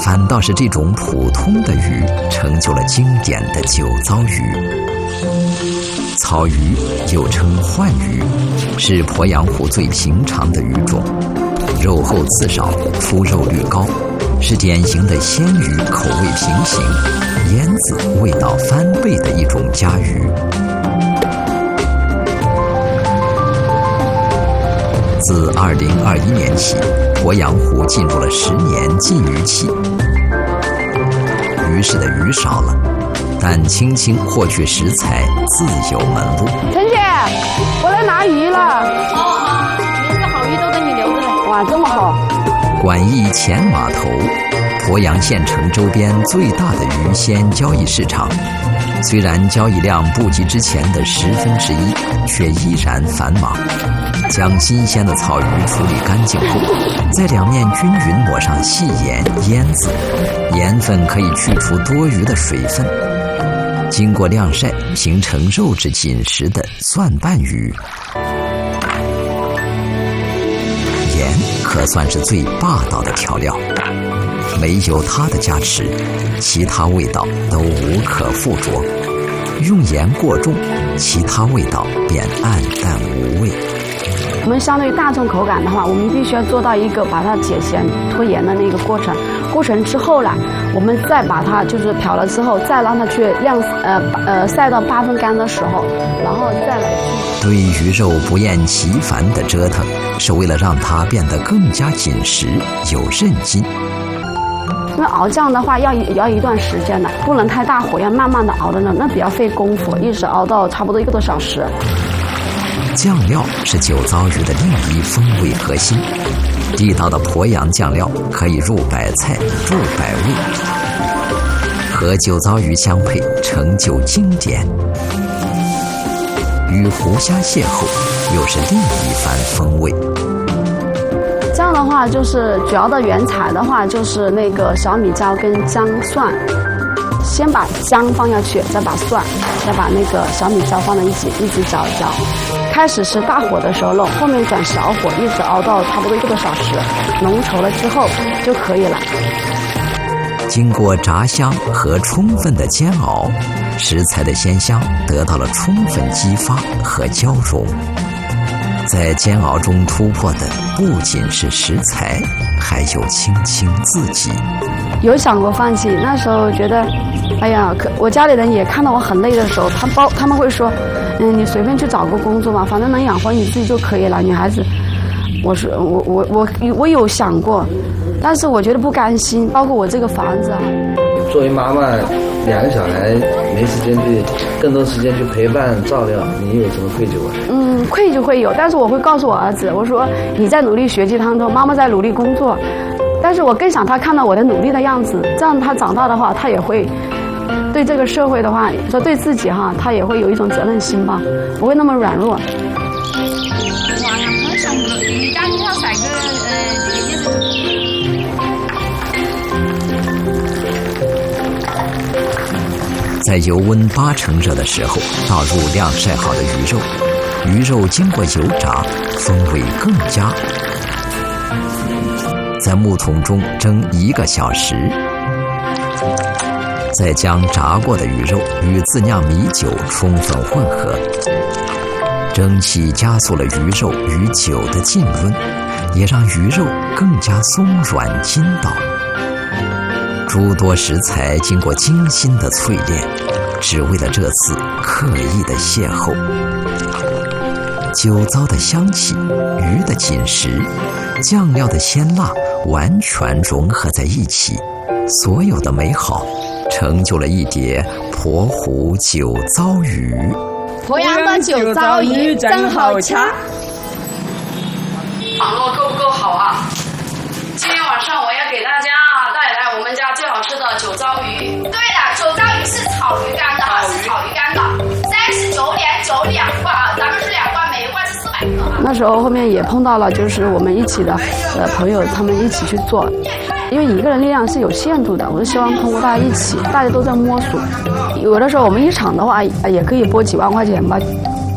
反倒是这种普通的鱼成就了经典的酒糟鱼。草鱼又称鲩鱼，是鄱阳湖最平常的鱼种，肉厚刺少，出肉率高，是典型的鲜鱼口味平行，腌制味道翻倍的一种佳鱼。自2021年起，鄱阳湖进入了10年禁渔期，鱼市的鱼少了，但青青获取食材自有门路。 陈姐，我来拿鱼了。 哦，每次好鱼都给你留着了。 哇，这么好！ 管驿前码头，鄱阳县城周边最大的鱼鲜交易市场。虽然交易量不及之前的1/10，却依然繁忙。将新鲜的草鱼处理干净后，在两面均匀抹上细盐腌制，盐分可以去除多余的水分。经过晾晒，形成肉质紧实的蒜瓣鱼。盐可算是最霸道的调料，没有它的加持，其他味道都无可附着。用盐过重，其他味道便暗淡无味。 我们相对于大众口感的话，我们必须要做到一个把它解咸脱盐的那个过程。过程之后呢，我们再把它就是漂了之后，再让它去晒到8分干的时候，然后再来去。 对鱼肉不厌其烦的折腾，是为了让它变得更加紧实有韧劲。 因为熬酱的话要一段时间的，不能太大火，要慢慢的熬的呢，那比较费功夫，一直熬到差不多1个多小时。 酱料是酒糟鱼的另一风味核心，地道的鄱阳酱料可以入百菜入百味，和酒糟鱼相配成就经典。与湖虾邂逅又是另一番风味。 这样的话，就是主要的原材的话，就是那个小米椒跟姜蒜。先把姜放下去，再把蒜，再把那个小米椒放在一起搅一搅。开始是大火的时候弄，后面转小火，一直熬到差不多1个多小时，浓稠了之后就可以了。 经过炸香和充分的煎熬，食材的鲜香得到了充分激发和交融。在煎熬中突破的不仅是食材，还有青青自己。 有想过放弃，那时候觉得，哎呀，我家里人也看到我很累的时候，他们会说，你随便去找个工作嘛，反正能养活你自己就可以了。女孩子，我说我有想过，但是我觉得不甘心，包括我这个房子啊。 作为妈妈，2个小孩没时间去，更多时间去陪伴照料，你有什么愧疚啊？ 愧疚会有，但是我会告诉我儿子，我说你在努力学习当中，妈妈在努力工作。但是我更想他看到我的努力的样子，这样他长大的话，他也会对这个社会的话，说对自己哈，他也会有一种责任心吧，不会那么软弱。 在油温80%热的时候，倒入晾晒好的鱼肉，鱼肉经过油炸，风味更佳。在木桶中蒸1个小时，再将炸过的鱼肉与自酿米酒充分混合，蒸汽加速了鱼肉与酒的浸润，也让鱼肉更加松软筋道。诸多食材经过精心的淬炼，只为了这次刻意的邂逅。酒糟的香气，鱼的紧实，酱料的鲜辣，完全融合在一起，所有的美好成就了一碟鄱湖酒糟鱼。 鄱阳的酒糟鱼真好吃。 网络够不够好啊？今天晚上我要给大家带来我们家最好吃的酒糟鱼。 对的，酒糟鱼是炒鱼干的，是炒鱼干的，39.9两罐啊，咱们是2罐，每一罐是400克。 那时候后面也碰到了，就是我们一起的朋友，他们一起去做，因为一个人力量是有限度的，我是希望通过大家一起，大家都在摸索。有的时候我们一场的话也可以拨几万块钱吧。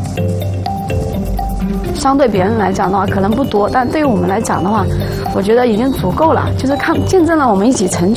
相对别人来讲的话可能不多，但对于我们来讲的话，我觉得已经足够了，就是见证了我们一起成长。